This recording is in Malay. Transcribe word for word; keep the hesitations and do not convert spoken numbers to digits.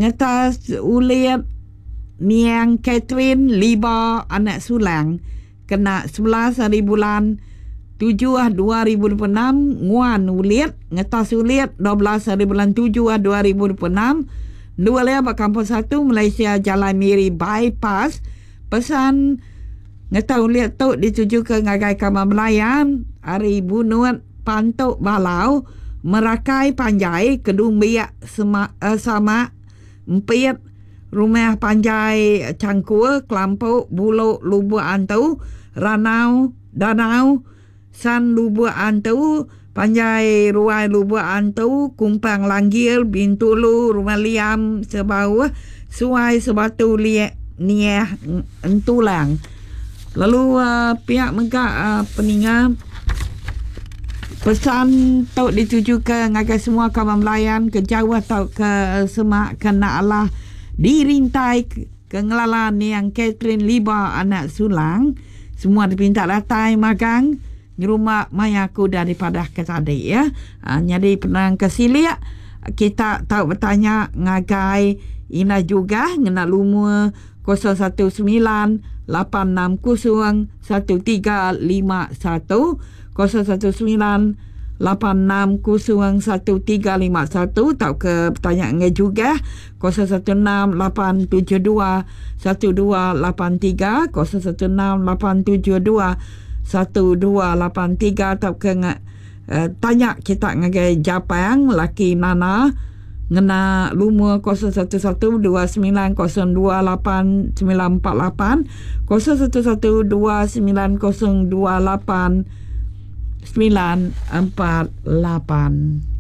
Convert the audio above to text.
ngetas uliat Niang Catherine Liba anak sulang kena sebelas hari bulan tujuh dua ribu dua puluh enam nguan uliat ngetas uliat dua belas hari bulan tujuh dua ribu dua puluh enam dua lea Kampung satu Malaysia Jalan Miri bypass pesan ngetas uliat tu dituju ke ngagai Kamar Melayan hari bunut pantuk balau Merakai Panjai Kedung Biak Sema, uh, Sama Empit Rumah Panjai Cangkul Kelampuk Buluk Lubuk Antau Ranau Danau San Lubuk Antau Panjai Ruai Lubuk Antau Kumpang Langgil Bintulu Rumah Liam Sebawah Suai Sebatu Liak Niah Entulang. Lalu uh, pihak megak uh, peningat pesan tau dituju ke ngagai semua Kamar Melayan ke Jawa tau ke Semak kena Allah dirintai ke ngelalan yang Catherine Liba anak sulang semua dipinta datai magang di rumah mayaku daripada kesadi ya. Ha, jadi penang kesilia kita tahu bertanya ngagai ina juga ngena lumur kosong satu sembilan lapan enam kosong satu tiga lima satu kosong satu sembilan lapan enam kosong satu tiga lima satu tau ke pertanyaan juga kosong satu enam lapan tujuh dua satu dua lapan tiga kosong satu enam lapan tujuh dua satu dua lapan tiga tau ke uh, tanya kita ngagai Japang laki Nana ngena lumur kosong satu satu dua sembilan kosong dua lapan sembilan empat lapan kosong satu satu dua sembilan kosong dua lapan sembilan empat lapan.